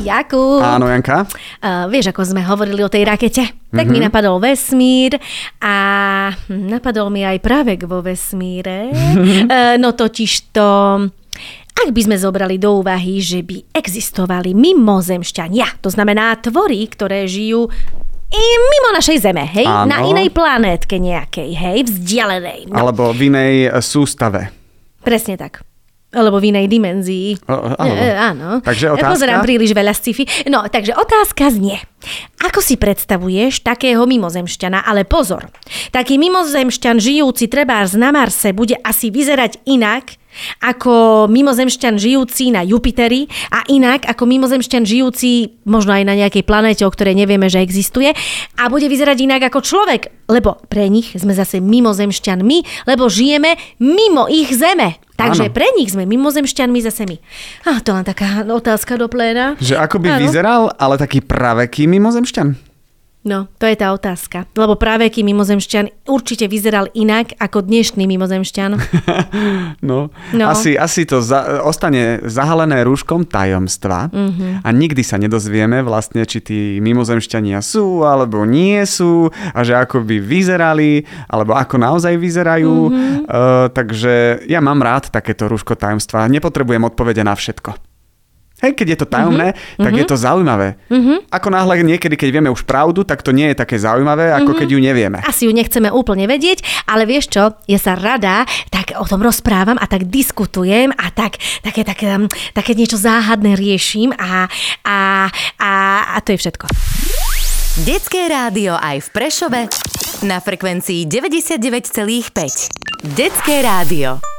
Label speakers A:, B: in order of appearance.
A: Jakub.
B: Áno, Janka.
A: Vieš, ako sme hovorili o tej rakete? Tak mi napadol vesmír a napadol mi aj právek vo vesmíre. No totižto, ak by sme zobrali do úvahy, že by existovali mimozemšťania, to znamená tvory, ktoré žijú i mimo našej Zeme, hej?
B: Áno.
A: Na inej planétke nejakej, hej? Vzdialenej. No.
B: Alebo v inej sústave.
A: Presne tak. Alebo v inej dimenzii. Áno.
B: Takže otázka?
A: Pozerám príliš veľa sci-fi. No, takže otázka znie. Ako si predstavuješ takého mimozemšťana? Ale pozor, taký mimozemšťan žijúci trebárs na Marse bude asi vyzerať inak ako mimozemšťan žijúci na Jupiteri a inak ako mimozemšťan žijúci možno aj na nejakej planéte, o ktorej nevieme, že existuje, a bude vyzerať inak ako človek, lebo pre nich sme zase mimozemšťanmi, lebo žijeme mimo ich Zeme. Takže pre nich sme mimozemšťanmi zase my. To len taká otázka do pléna.
B: Že ako by vyzeral, ale taký praveký mimozemšťan?
A: No, to je tá otázka. Lebo práveký mimozemšťan určite vyzeral inak ako dnešný mimozemšťan.
B: No. Asi to ostane zahalené rúškom tajomstva a nikdy sa nedozvieme vlastne, či tí mimozemšťania sú alebo nie sú a že ako by vyzerali alebo ako naozaj vyzerajú. Takže ja mám rád takéto rúško tajomstva. Nepotrebujem odpovede na všetko. Hej, keď je to tajomné, tak je to zaujímavé. Ako náhle niekedy, keď vieme už pravdu, tak to nie je také zaujímavé, ako keď ju nevieme.
A: Asi ju nechceme úplne vedieť, ale vieš čo, ja sa rada tak o tom rozprávam a tak diskutujem a také niečo záhadné riešim a to je všetko.
C: Detské rádio aj v Prešove na frekvencii 99,5. Detské rádio.